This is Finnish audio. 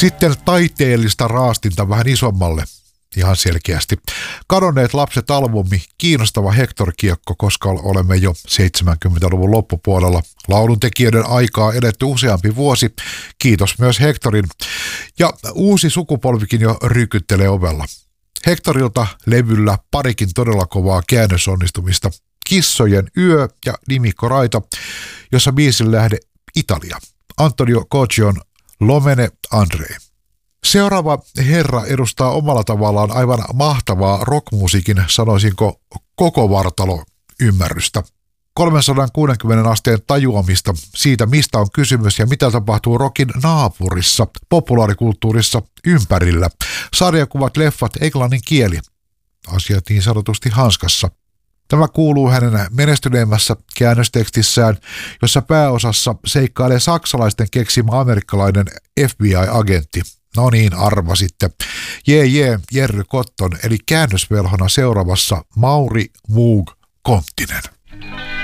Sitten taiteellista raastinta vähän isommalle. Ihan selkeästi. Kadonneet lapset -albumi, kiinnostava Hector-kiekko, koska olemme jo 70-luvun loppupuolella. Lauluntekijöiden aikaa edetty useampi vuosi. Kiitos myös Hectorin. Ja uusi sukupolvikin jo rykyttelee ovella. Hectorilta levyllä parikin todella kovaa käännösonnistumista. Kissojen yö ja Nimikko-raita, jossa biisin lähde Italia. Antonio Coccion Lomene Andrei. Seuraava herra edustaa omalla tavallaan aivan mahtavaa rockmusiikin, sanoisinko koko vartalo ymmärrystä. 360 asteen tajuamista siitä, mistä on kysymys ja mitä tapahtuu rockin naapurissa, populaarikulttuurissa ympärillä. Sarjakuvat, leffat, englannin kieli. Asiat niin sanotusti hanskassa. Tämä kuuluu hänen menestyneemmässä käännöstekstissään, jossa pääosassa seikkailee saksalaisten keksimä amerikkalainen FBI-agentti. No niin, arvasitte. Jerry Cotton, eli käännösvelhona seuraavassa Mauri Moog Konttinen.